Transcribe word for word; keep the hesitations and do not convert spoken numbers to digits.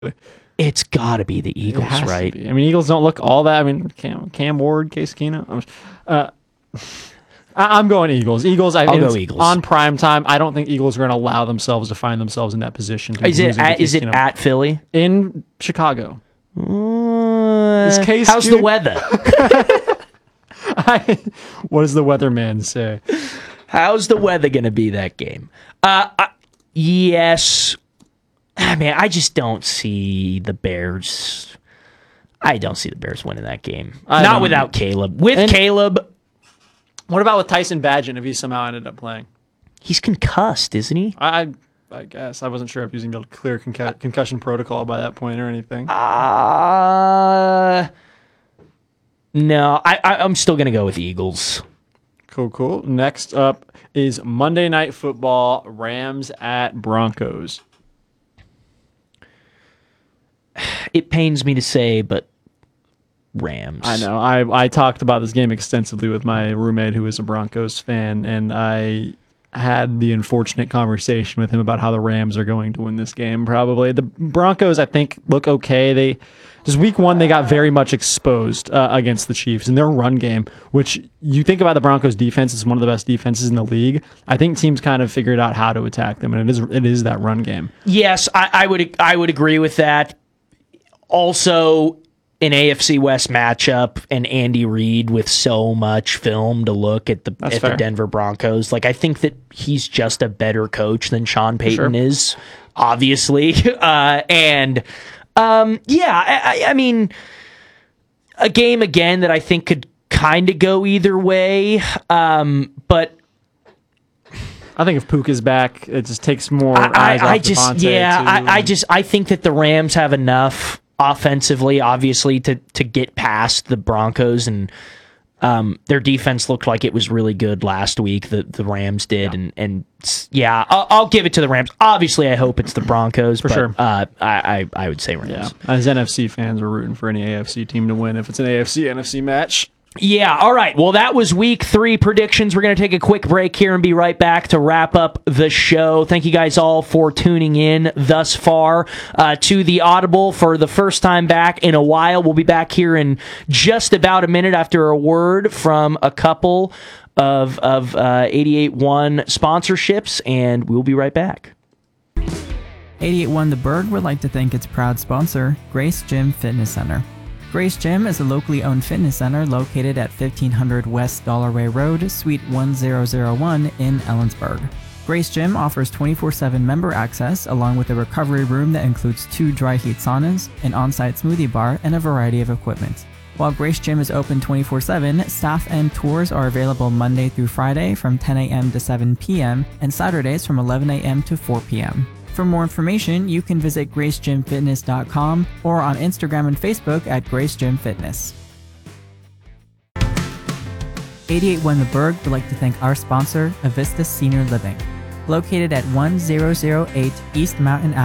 It's got to be the Eagles, right? I mean, Eagles don't look all that. I mean, Cam, Cam Ward, Case Keenum. Uh, I, I'm going Eagles. Eagles. I I'll mean, go Eagles on prime time. I don't think Eagles are going to allow themselves to find themselves in that position. Is it at, is it at Philly? In Chicago. Uh, is Case how's Keenum? the weather? I, what does the weatherman say? How's the weather going to be that game? Uh, I, yes. I mean, I just don't see the Bears. I don't see the Bears winning that game. I Not don't. without Caleb. With And- Caleb, What about with Tyson Bagent if he somehow ended up playing? he's concussed, isn't he? I, I guess I wasn't sure if using the clear concu- concussion protocol by that point or anything. Uh, no, I, I, I'm still going to go with Eagles. Cool, cool. Next up is Monday Night Football, Rams at Broncos. It pains me to say, but Rams. I know. I, I talked about this game extensively with my roommate who is a Broncos fan, and I had the unfortunate conversation with him about how the Rams are going to win this game, probably. The Broncos, I think, look okay. They just week one, they got very much exposed uh, against the Chiefs in their run game, which you think about the Broncos defense, it's one of the best defenses in the league. I think teams kind of figured out how to attack them, and it is it is that run game. Yes, I, I would I would agree with that. Also, an A F C West matchup and Andy Reid with so much film to look at the That's at fair. the Denver Broncos. Like, I think that he's just a better coach than Sean Payton sure. is, obviously. Uh, and um, yeah, I, I- I mean, a game again that I think could kind of go either way. Um, but I think if Puka is back, it just takes more I, eyes I, I off just Devontae, yeah, too. I, I just I think that the Rams have enough offensively, obviously, to to get past the Broncos, and um, their defense looked like it was really good last week. The the Rams did, Yeah. and and s- yeah, I'll, I'll give it to the Rams. Obviously, I hope it's the Broncos For but, sure. Uh, I, I I would say Rams. Yeah, as N F C fans, we're rooting for any A F C team to win if it's an A F C N F C match. Yeah, all right. Well, that was week three predictions. We're going to take a quick break here and be right back to wrap up the show. Thank you guys all for tuning in thus far uh, to the Audible for the first time back in a while. We'll be back here in just about a minute after a word from a couple of, of uh, eighty-eight one sponsorships, and we'll be right back. eighty-eight one The Berg would like to thank its proud sponsor, Grace Gym Fitness Center. Grace Gym is a locally owned fitness center located at fifteen hundred West Dollarway Road, Suite one thousand one in Ellensburg. Grace Gym offers twenty-four seven member access along with a recovery room that includes two dry heat saunas, an on-site smoothie bar, and a variety of equipment. While Grace Gym is open twenty-four seven, staff and tours are available Monday through Friday from ten a.m. to seven p.m. and Saturdays from eleven a.m. to four p.m. For more information, you can visit grace gym fitness dot com or on Instagram and Facebook at Grace Gym Fitness. eighty-eight one The Berg would like to thank our sponsor, Avista Senior Living. Located at one thousand eight East Mountain Avenue,